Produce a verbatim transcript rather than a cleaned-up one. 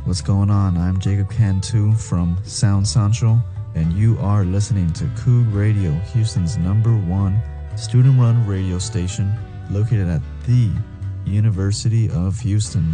What's going on? I'm Jacob Cantu from Sound Central, and you are listening to Coog Radio, Houston's number one student-run radio station located at the University of Houston.